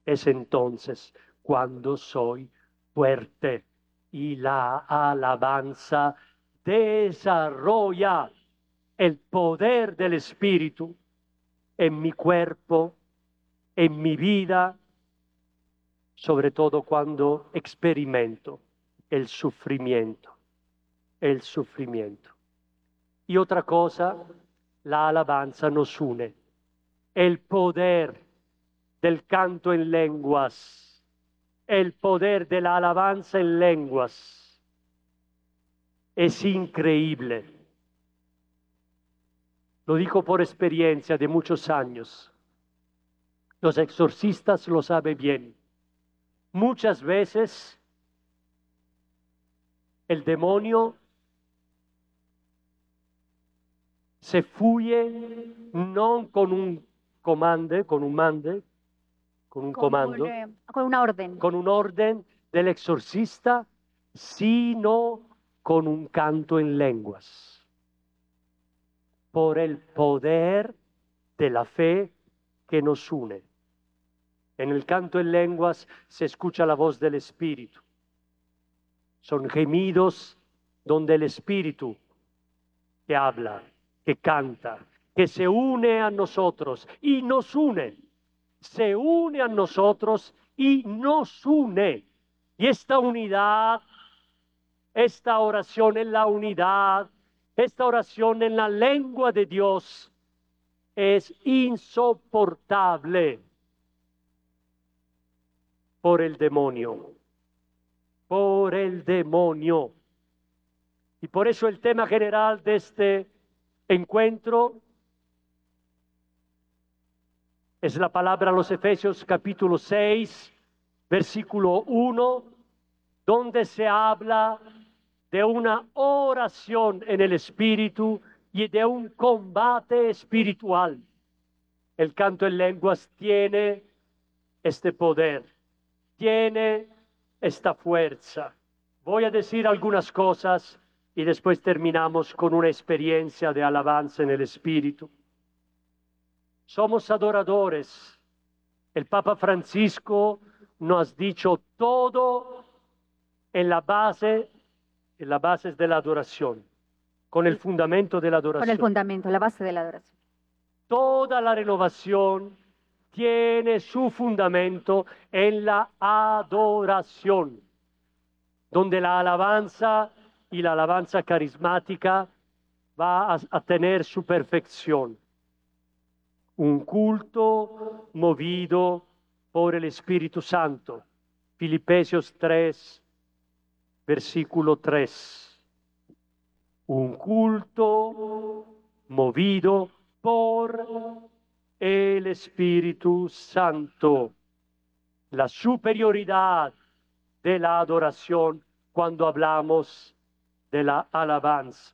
es entonces cuando soy fuerte y la alabanza desarrolla el poder del Espíritu en mi cuerpo, en mi vida, sobre todo cuando experimento el sufrimiento, el sufrimiento. Y otra cosa, la alabanza nos une. El poder del canto en lenguas, el poder de la alabanza en lenguas es increíble. Lo digo por experiencia de muchos años. Los exorcistas lo saben bien. Muchas veces el demonio se fuye no con un comando, con un orden del exorcista, sino con un canto en lenguas. Por el poder de la fe que nos une. En el canto en lenguas se escucha la voz del Espíritu. Son gemidos donde el Espíritu que habla, que canta, que se une a nosotros y nos une. Se une a nosotros y nos une. Y esta unidad, esta oración en la unidad, esta oración en la lengua de Dios es insoportable por el demonio. Por el demonio. Y por eso el tema general de este encuentro es la palabra a los Efesios capítulo 6, versículo 1, donde se habla de una oración en el Espíritu y de un combate espiritual. El canto en lenguas tiene este poder, tiene esta fuerza. Voy a decir algunas cosas y después terminamos con una experiencia de alabanza en el Espíritu. Somos adoradores. El Papa Francisco nos ha dicho todo en la base de la adoración, con el fundamento de la adoración. Con el fundamento, la base de la adoración. Toda la renovación tiene su fundamento en la adoración, donde la alabanza y la alabanza carismática va a tener su perfección. Un culto movido por el Espíritu Santo. Filipenses 3, versículo 3. Un culto movido por el Espíritu Santo. La superioridad de la adoración cuando hablamos de la alabanza.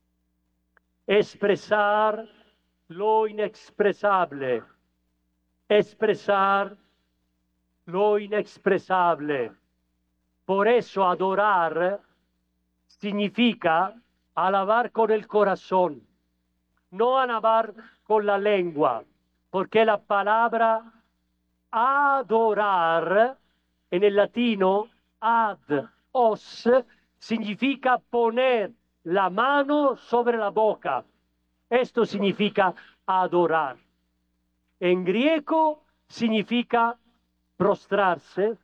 Expresar lo inexpresable. Expresar lo inexpresable. Por eso adorar significa alabar con el corazón, no alabar con la lengua, porque la palabra adorar en el latino ad os significa poner la mano sobre la boca. Esto significa adorar. En griego significa prostrarse,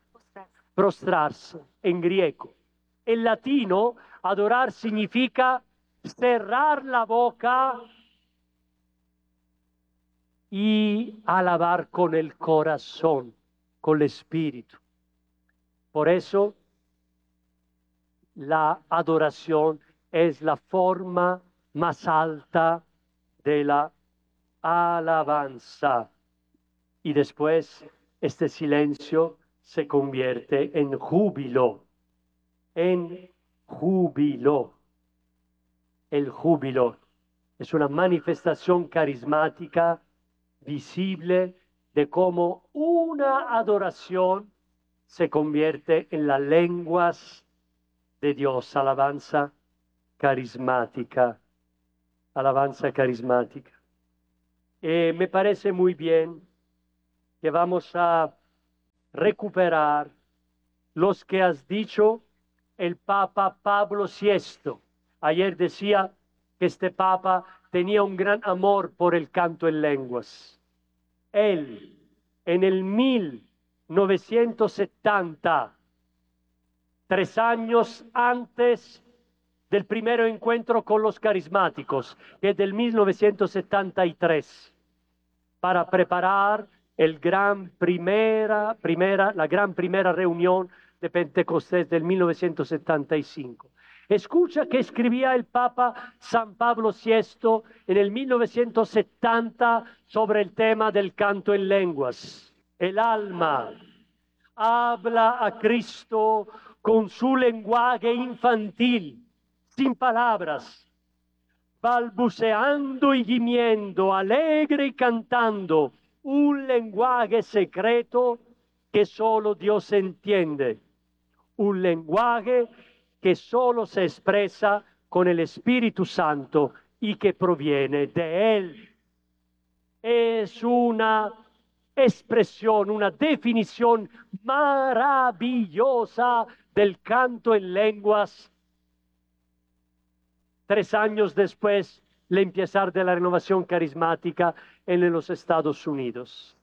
en griego. En latino, adorar significa cerrar la boca y alabar con el corazón, con el espíritu. Por eso, la adoración es la forma más alta de la alabanza. Y después este silencio se convierte en júbilo. En júbilo. El júbilo es una manifestación carismática visible de cómo una adoración se convierte en las lenguas de Dios. Alabanza carismática. Alabanza carismática. Me parece muy bien que vamos a recuperar los que has dicho el Papa Pablo VI. Ayer decía que este Papa tenía un gran amor por el canto en lenguas. Él, en el 1970, 3 años antes del primer encuentro con los carismáticos, que es del 1973, para preparar la gran primera reunión de Pentecostés del 1975. Escucha que escribía el Papa San Pablo VI en el 1970 sobre el tema del canto en lenguas. El alma habla a Cristo con su lenguaje infantil, sin palabras, balbuceando y gimiendo, alegre y cantando, un lenguaje secreto que solo Dios entiende, un lenguaje que solo se expresa con el Espíritu Santo y que proviene de Él. Es una expresión, una definición maravillosa del canto en lenguas. 3 años después de empezar de la renovación carismática en los Estados Unidos.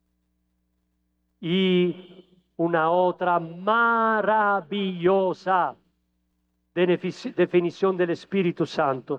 Y una otra maravillosa definición del Espíritu Santo,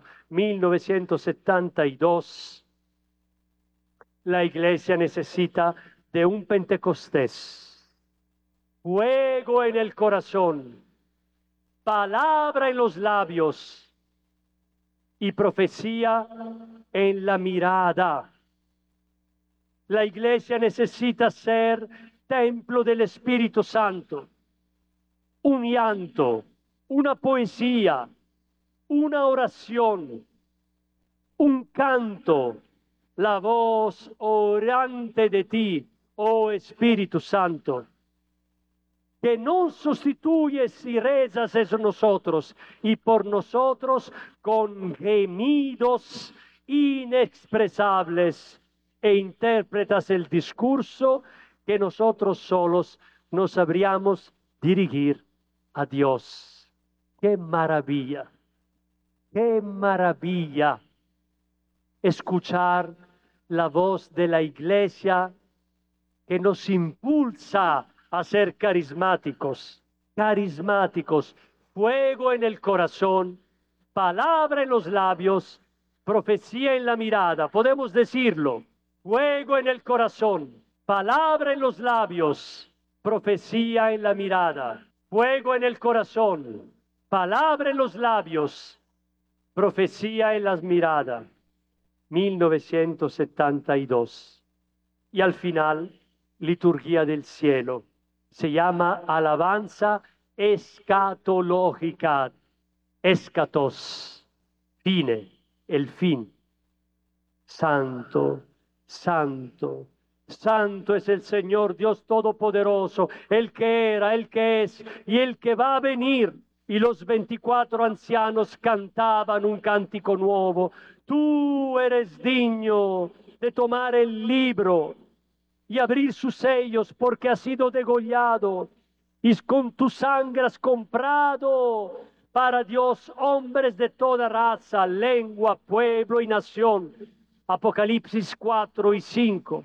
1972. La iglesia necesita de un Pentecostés, fuego en el corazón, palabra en los labios y profecía en la mirada. La iglesia necesita ser templo del Espíritu Santo, un llanto, una poesía, una oración, un canto, la voz orante de ti, oh Espíritu Santo, que no sustituyes y rezas en nosotros y por nosotros con gemidos inexpresables e interpretas el discurso que nosotros solos nos sabríamos dirigir a Dios. ¡Qué maravilla! ¡Qué maravilla! Escuchar la voz de la iglesia que nos impulsa a ser carismáticos, fuego en el corazón, palabra en los labios, profecía en la mirada. Podemos decirlo, fuego en el corazón, palabra en los labios, profecía en la mirada, fuego en el corazón, palabra en los labios, profecía en las miradas. 1972. Y al final, liturgia del cielo. Se llama alabanza escatológica. Escatos, fine, el fin. Santo, santo, santo es el Señor Dios Todopoderoso, el que era, el que es y el que va a venir. Y los 24 ancianos cantaban un cántico nuevo. Tú eres digno de tomar el libro y abrir sus sellos, porque has sido degollado y con tu sangre has comprado para Dios hombres de toda raza, lengua, pueblo y nación. Apocalipsis 4 y 5.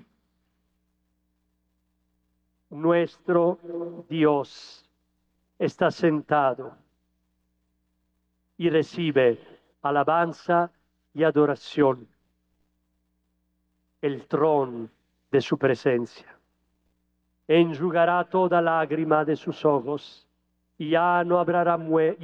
Nuestro Dios está sentado y recibe alabanza y adoración, el trono de su presencia. Enjugará toda lágrima de sus ojos, y ya no habrá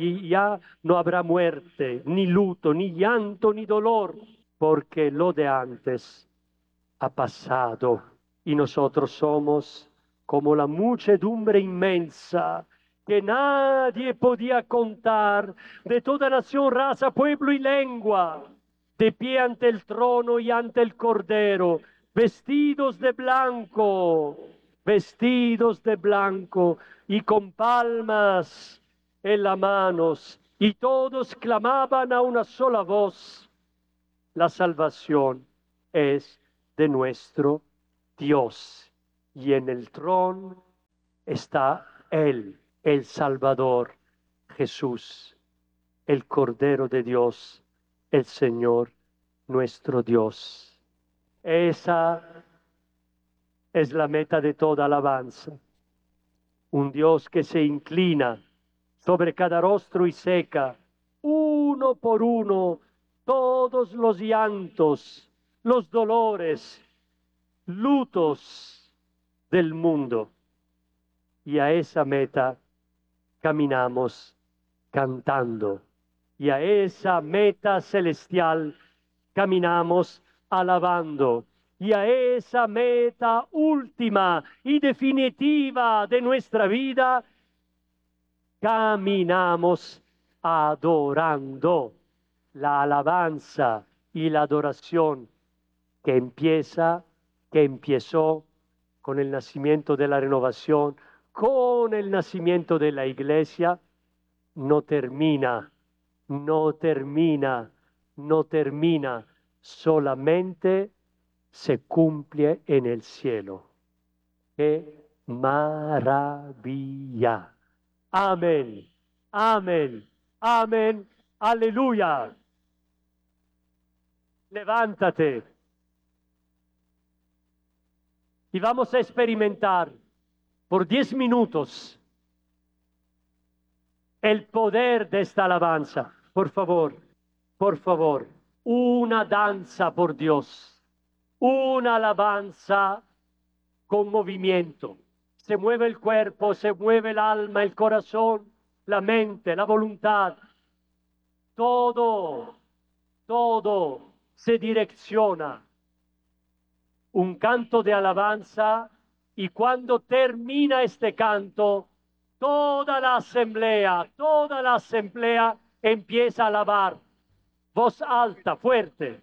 muerte, ni luto, ni llanto, ni dolor, porque lo de antes ha pasado. Y nosotros somos como la muchedumbre inmensa que nadie podía contar, de toda nación, raza, pueblo y lengua, de pie ante el trono y ante el Cordero, vestidos de blanco y con palmas en las manos, y todos clamaban a una sola voz: la salvación es de nuestro Dios, y en el trono está Él, el Salvador, Jesús, el Cordero de Dios, el Señor nuestro Dios. Esa es la meta de toda alabanza. Un Dios que se inclina sobre cada rostro y seca, uno por uno, todos los llantos, los dolores, lutos del mundo. Y a esa meta caminamos cantando. Y a esa meta celestial caminamos alabando. Y a esa meta última y definitiva de nuestra vida caminamos adorando. La alabanza y la adoración que empezó con el nacimiento de la renovación, con el nacimiento de la iglesia, no termina, solamente se cumple en el cielo. ¡Qué maravilla! Amén, amén, amén, aleluya. Levántate y vamos a experimentar por 10 minutos el poder de esta alabanza. Por favor, una danza por Dios, una alabanza con movimiento. Se mueve el cuerpo, se mueve el alma, el corazón, la mente, la voluntad. Todo se direcciona. Un canto de alabanza, y cuando termina este canto, toda la asamblea empieza a alabar. Voz alta, fuerte.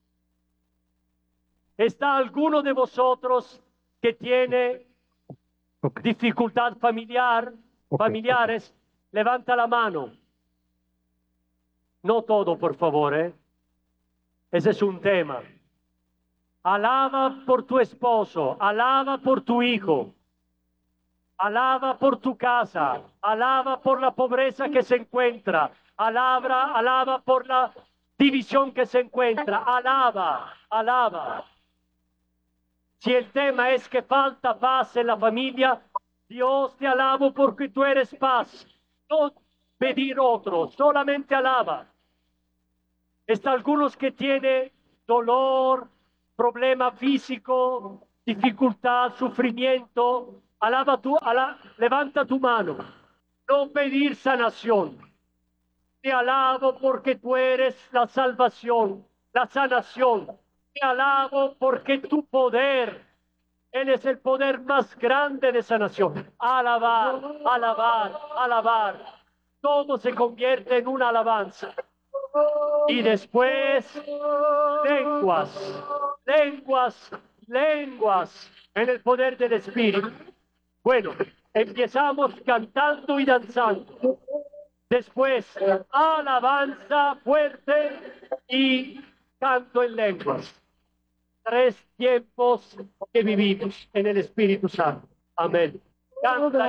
¿Está alguno de vosotros que tiene dificultad familiares? Levanta la mano. No todo, por favor, ¿eh? Ese es un tema. Alaba por tu esposo, alaba por tu hijo, alaba por tu casa, alaba por la pobreza que se encuentra, alaba por la división que se encuentra, alaba. Si el tema es que falta paz en la familia, Dios, te alabo porque tú eres paz. No pedir otro, solamente alaba. Está algunos que tienen dolor, problema físico, dificultad, sufrimiento. Levanta tu mano. No pedir sanación. Te alabo porque tú eres la salvación, la sanación. Te alabo porque tu poder, Él es el poder más grande de sanación. Alabar. Todo se convierte en una alabanza. Y después, lenguas en el poder del Espíritu. Bueno, empezamos cantando y danzando. Después, alabanza fuerte y canto en lenguas. 3 tiempos que vivimos en el Espíritu Santo. Amén. Canta